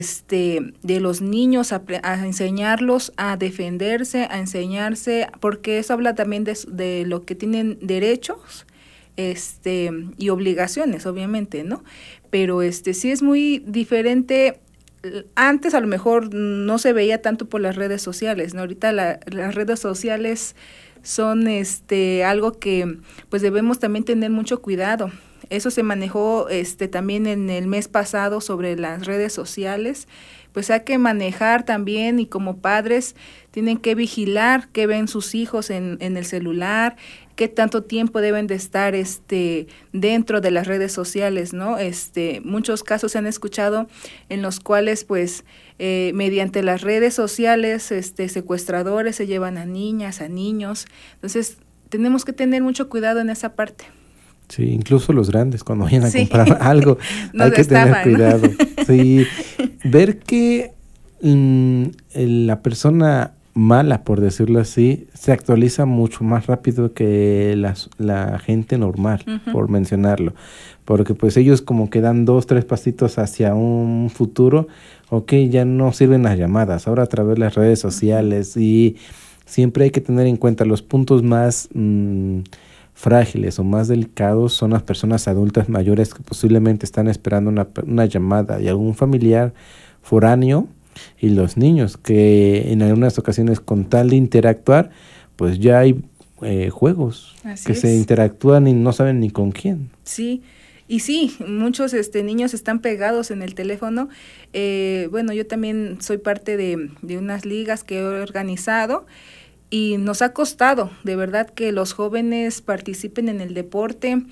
de los niños, a enseñarlos a defenderse, a enseñarse, porque eso habla también de lo que tienen derechos y obligaciones, obviamente, ¿no? Pero sí es muy diferente. Antes a lo mejor no se veía tanto por las redes sociales, ¿no? Ahorita las redes sociales son algo que pues debemos también tener mucho cuidado. Eso se manejó también en el mes pasado sobre las redes sociales. Pues hay que manejar también, y como padres tienen que vigilar qué ven sus hijos en el celular, qué tanto tiempo deben de estar dentro de las redes sociales, ¿no? Muchos casos se han escuchado en los cuales pues mediante las redes sociales secuestradores se llevan a niñas, a niños. Entonces tenemos que tener mucho cuidado en esa parte. Sí, incluso los grandes cuando vayan a comprar algo hay que tener cuidado. Sí, ver que la persona mala, por decirlo así, se actualiza mucho más rápido que la gente normal, por mencionarlo, porque pues ellos como que dan 2, 3 pasitos hacia un futuro. Ya no sirven las llamadas, ahora a través de las redes sociales, y siempre hay que tener en cuenta los puntos más frágiles o más delicados son las personas adultas mayores que posiblemente están esperando una llamada de algún familiar foráneo, y los niños que en algunas ocasiones con tal de interactuar pues ya hay juegos que se interactúan y no saben ni con quién. Sí, y sí, muchos niños están pegados en el teléfono. Bueno, yo también soy parte de unas ligas que he organizado, y nos ha costado, de verdad, que los jóvenes participen en el deporte.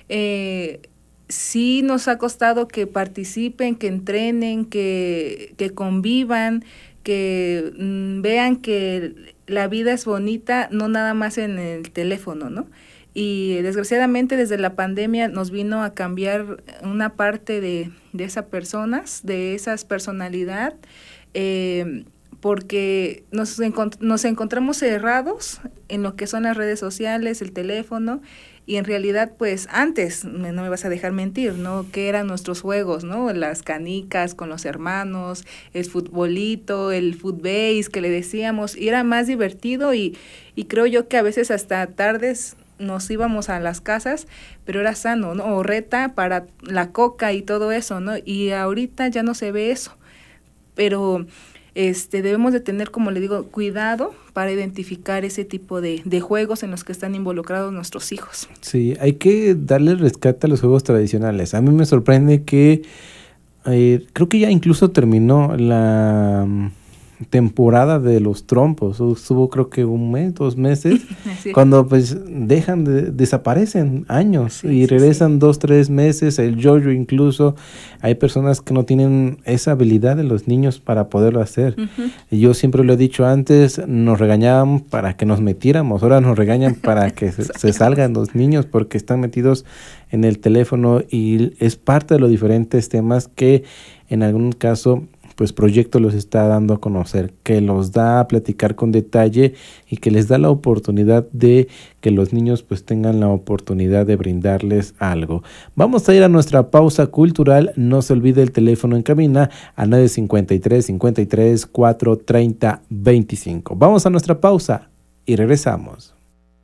Sí nos ha costado que participen, que entrenen, que convivan, que vean que la vida es bonita, no nada más en el teléfono, ¿no? Y desgraciadamente desde la pandemia nos vino a cambiar una parte de esas personas, de esas personalidad, porque nos encontramos cerrados en lo que son las redes sociales, el teléfono, y en realidad pues antes, no me vas a dejar mentir, ¿no? Que eran nuestros juegos, ¿no? Las canicas con los hermanos, el futbolito, el footbase que le decíamos, y era más divertido, y creo yo que a veces hasta tardes nos íbamos a las casas, pero era sano, ¿no? O reta para la coca y todo eso, ¿no? Y ahorita ya no se ve eso, pero debemos de tener, como le digo, cuidado para identificar ese tipo de juegos en los que están involucrados nuestros hijos. Sí, hay que darle rescate a los juegos tradicionales. A mí me sorprende que creo que ya incluso terminó la temporada de los trompos. Estuvo creo que 1 mes, 2 meses, sí. Cuando pues desaparecen años, sí, y regresan 2, 3 meses, el yo-yo incluso. Hay personas que no tienen esa habilidad de los niños para poderlo hacer. Y yo siempre lo he dicho antes, nos regañaban para que nos metiéramos, ahora nos regañan para que se salgan los niños porque están metidos en el teléfono, y es parte de los diferentes temas que en algún caso pues Proyecto los está dando a conocer, que los da a platicar con detalle y que les da la oportunidad de que los niños pues tengan la oportunidad de brindarles algo. Vamos a ir a nuestra pausa cultural. No se olvide el teléfono en cabina a 953-430-25. Vamos a nuestra pausa y regresamos.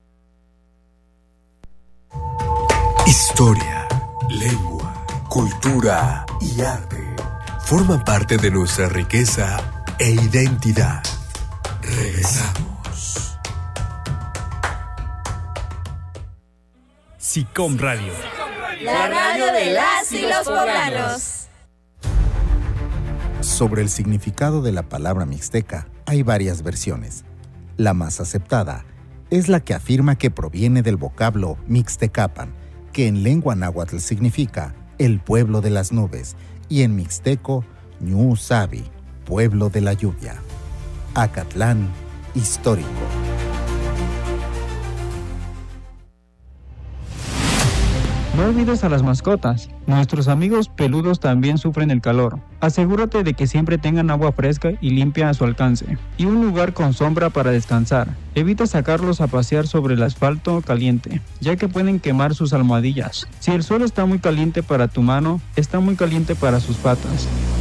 Historia, lengua, cultura y arte forman parte de nuestra riqueza e identidad. Regresamos. SICOM Radio. La radio de las y los poblanos. Sobre el significado de la palabra mixteca hay varias versiones. La más aceptada es la que afirma que proviene del vocablo mixtecapan, que en lengua náhuatl significa el pueblo de las nubes, y en mixteco, Ñu Sabi, pueblo de la lluvia. Acatlán, histórico. No olvides a las mascotas. Nuestros amigos peludos también sufren el calor. Asegúrate de que siempre tengan agua fresca y limpia a su alcance, y un lugar con sombra para descansar. Evita sacarlos a pasear sobre el asfalto caliente, ya que pueden quemar sus almohadillas. Si el suelo está muy caliente para tu mano, está muy caliente para sus patas.